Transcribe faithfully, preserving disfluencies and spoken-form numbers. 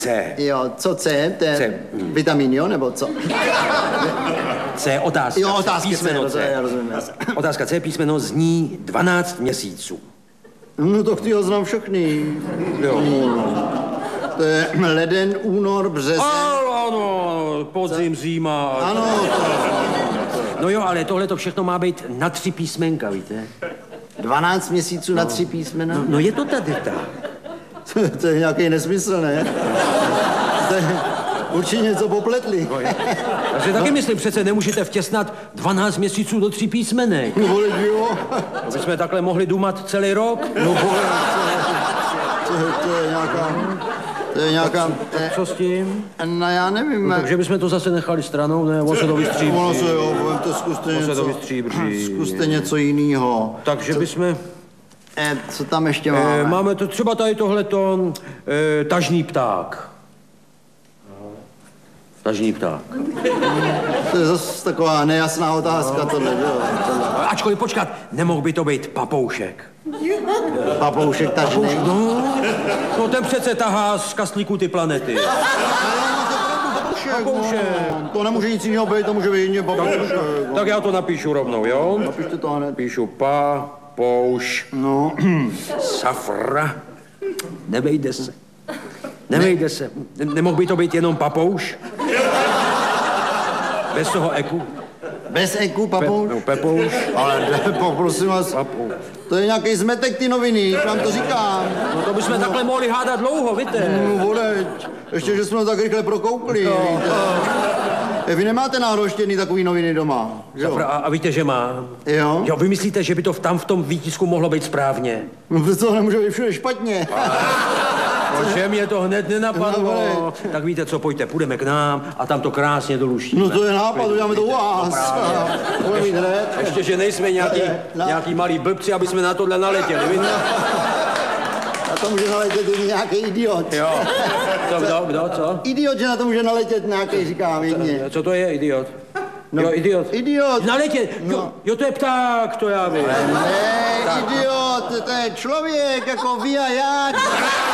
C. Jo, co C? To je C. vitamin, jo, nebo co? C, otázka. Jo, otázka písmeno C, C. já rozumím. Otázka C, písmeno zní dvanáct měsíců. No to ty ho znám všechny. Jo. To je leden, únor, březen. Ano, ano, podzim, zima. Ano, to... No jo, ale tohle to všechno má být na tři písmenka, víte? dvanáct měsíců na tři písmena? No, no je to tady tak. To je nějaký nesmysl, ne? To je určitě něco popletli. No, já si taky myslím, přece nemůžete vtěsnat dvanáct měsíců do tří písmenek. No vole, jo. To bychom takhle mohli dumat celý rok. No vole, to, to, to je nějaká... To je nějaká... Tak, tak co s tím? No já nevím. No, takže bychom to zase nechali stranou, ne? On se to vystříbří. Ono se jo, to zkuste On něco... se to vystříbří. Zkuste něco jiného. Takže bychom... Eh, co tam ještě máme? Eh, máme to třeba tady tohleto eh, tažný pták. Tažný pták. To je zase taková nejasná otázka, tohle, jo. Tohle. Ačkoliv počkat, nemohl by to být papoušek. Papoušek tažný. No, no ten přece tahá z kastlíků ty planety. Papoušek. No, to nemůže nic jiného být, to může být jedině papoušek. Tak já to napíšu rovnou, jo? Napište to hned. Píšu pa, pouš, No. safra. Nevejde se. Nevejde se. Ne- nemohl by to být jenom papouš? Bez toho eku. Bez eku, Pe- papouš? no, pepouš. Ale ne, prosím vás, Papouš. to je nějaký zmetek ty noviny, vám to říkám. No to bychom takhle mohli hádat dlouho, víte? No vole, ještě, že jsme to tak rychle prokoukli. No. Vy nemáte náhodou ještě jedný takový noviny doma, že jo? A, a víte, že má? Jo? Jo, vy myslíte, že by to v- tam v tom výtisku mohlo být správně? No to nemůže být všude špatně. Protože mě to hned nenapadlo. No, Tak víte co, pojďte, půjdeme k nám a tam to krásně doluštíme. No to je nápad, uděláme to u vás. Budeme mít hned. Ještě, že nejsme nějaký, Na- nějaký malí blbci, aby jsme na tohle naletěli, víte? Na to může naletět i nějaký idiot. Jo. Co, kdo, kdo, co? Idiot, že na to může naletět nějaký, říkám jedně. Co to je, idiot? No, Jo, idiot. Idiot. Naletět, jo, No. jo, to je pták, to já vím. Ne, idiot, to je člověk, jako vy a já.